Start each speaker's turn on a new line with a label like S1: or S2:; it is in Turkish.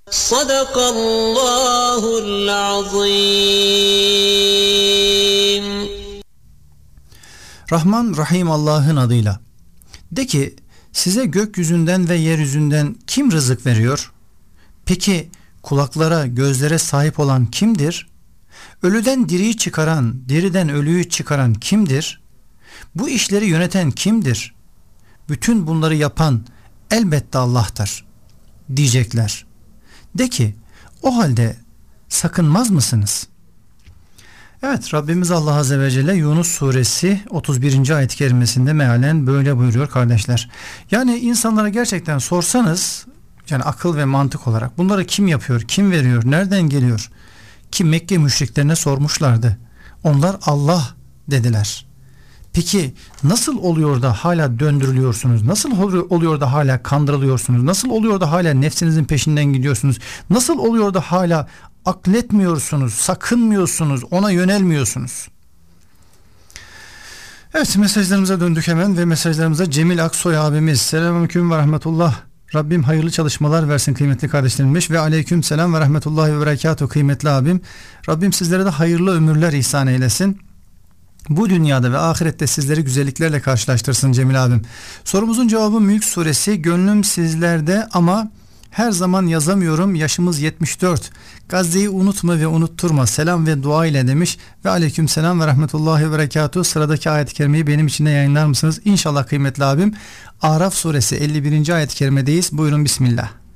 S1: Sadakallahul azim.
S2: Rahman Rahim Allah'ın adıyla. De ki, size gökyüzünden ve yeryüzünden kim rızık veriyor? Peki kulaklara, gözlere sahip olan kimdir? Ölüden diriyi çıkaran, diriden ölüyü çıkaran kimdir? Bu işleri yöneten kimdir? Bütün bunları yapan elbette Allah'tır diyecekler. De ki, o halde sakınmaz mısınız? Evet, Rabbimiz Allah Azze ve Celle Yunus suresi 31. ayet-i kerimesinde mealen böyle buyuruyor kardeşler. Yani insanlara gerçekten sorsanız, yani akıl ve mantık olarak bunları kim yapıyor, kim veriyor, nereden geliyor? Ki Mekke müşriklerine sormuşlardı. Onlar Allah dediler. Peki nasıl oluyor da hala döndürülüyorsunuz? Nasıl oluyor da hala kandırılıyorsunuz? Nasıl oluyor da hala nefsinizin peşinden gidiyorsunuz? Nasıl oluyor da hala akletmiyorsunuz, sakınmıyorsunuz, ona yönelmiyorsunuz? Evet, mesajlarımıza döndük hemen ve mesajlarımıza Cemil Aksoy abimiz. Selamünaleyküm ve rahmetullah. Rabbim hayırlı çalışmalar versin kıymetli kardeşlerim demiş ve aleyküm selam ve rahmetullahi ve berekatuhu kıymetli abim. Rabbim sizlere de hayırlı ömürler ihsan eylesin. Bu dünyada ve ahirette sizleri güzelliklerle karşılaştırsın Cemil abim. Sorumuzun cevabı Mülk suresi. Gönlüm sizlerde ama her zaman yazamıyorum. Yaşımız 74. Gazze'yi unutma ve unutturma. Selam ve dua ile demiş. Ve aleyküm selam ve rahmetullahi ve berekatuhu. Sıradaki ayet-i kerimeyi benim için de yayınlar mısınız? İnşallah kıymetli abim. Araf suresi 51. ayet-i kerimedeyiz. Buyurun bismillah.